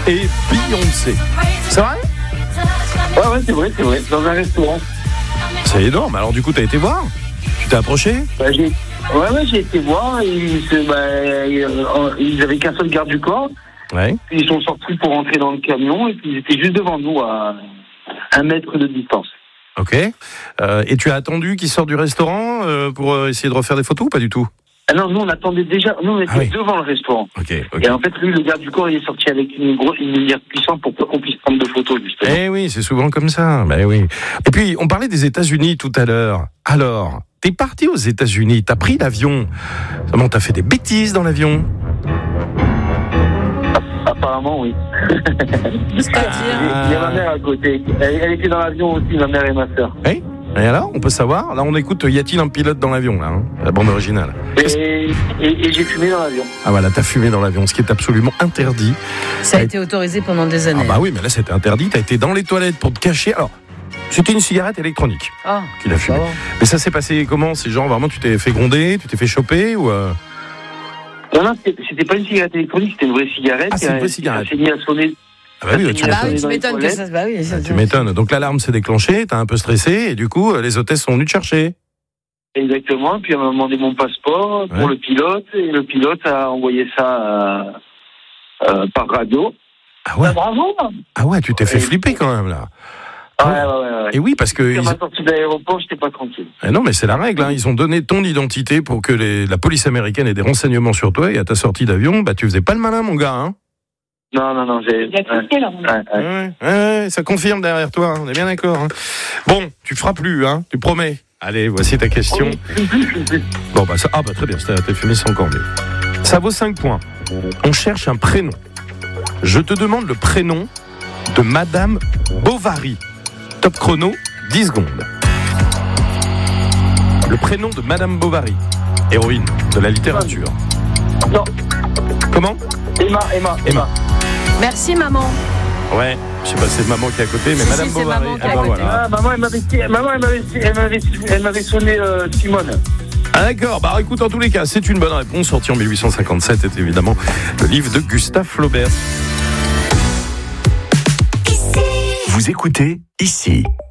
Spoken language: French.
et Beyoncé. C'est vrai ? Ouais, c'est vrai, dans un restaurant. C'est énorme. Alors du coup, t'as été voir ? Tu t'es approché ? J'ai été voir. Ils avaient qu'un seul garde du corps. Ouais. Puis ils sont sortis pour rentrer dans le camion et puis ils étaient juste devant nous à 1 mètre de distance. Ok. Et tu as attendu qu'ils sortent du restaurant pour essayer de refaire des photos ou pas du tout ? Ah non, nous on attendait déjà. Nous on était devant le restaurant. Ok. Et en fait, lui, le garde du corps, il est sorti avec une lumière puissante pour pas qu'on puisse prendre de photos, justement. Eh oui, c'est souvent comme ça. Ben oui. Et puis, on parlait des États-Unis tout à l'heure. Alors, t'es parti aux États-Unis, t'as pris l'avion. Comment t'as fait des bêtises dans l'avion ? Apparemment, oui. C'est-à-dire Il y a ma mère à côté. Elle était dans l'avion aussi, ma mère et ma sœur. Oui. Et alors, on peut savoir ? Là, on écoute Y a-t-il un pilote dans l'avion, là, hein, la bande originale. Et j'ai fumé dans l'avion. Ah voilà, t'as fumé dans l'avion, ce qui est absolument interdit. Ça a été autorisé pendant des années. Ah bah oui, mais là, c'était interdit. T'as été dans les toilettes pour te cacher. Alors, c'était une cigarette électronique qu'il a fumée. Mais ça s'est passé comment ? C'est genre, vraiment, tu t'es fait gronder, tu t'es fait choper ou Non, c'était pas une cigarette électronique, c'était une vraie cigarette. Ah, c'est une vraie cigarette. Elle s'est mise à sonner. Ah bah oui, tu m'étonnes que ça se... Bah oui, tu m'étonnes. Donc l'alarme s'est déclenchée, t'as un peu stressé, et du coup, les hôtesses sont venues te chercher. Exactement, puis elle m'a demandé mon passeport pour le pilote, et le pilote a envoyé ça par radio. Ah ouais. Bravo. Ah ouais, tu t'es fait flipper quand même, là. Ouais. Et oui, parce que... Quand m'a sorti de l'aéroport, j'étais pas tranquille. Non, mais c'est la règle, hein. Ils ont donné ton identité pour que la police américaine ait des renseignements sur toi, et à ta sortie d'avion, bah tu faisais pas le malin, mon gars, hein. Non, j'ai... Ouais, ça confirme derrière toi, hein. On est bien d'accord, hein. Bon, tu feras plus, hein, tu promets. Allez, voici ta question. Bon, bah ça... Ah bah très bien, t'as fumé, c'est encore mieux. Ça vaut 5 points. On cherche un prénom. Je te demande le prénom de Madame Bovary. Top chrono, 10 secondes. Le prénom de Madame Bovary, héroïne de la littérature. Non. Comment ? Emma. Merci, maman. Ouais, je sais pas, c'est maman qui est à côté, mais Si, Madame c'est Bovary. maman qui est à côté. Voilà. Maman, elle m'avait sonné Simone. Ah d'accord, bah écoute, en tous les cas, c'est une bonne réponse, sortie en 1857, est évidemment le livre de Gustave Flaubert. Vous écoutez ici.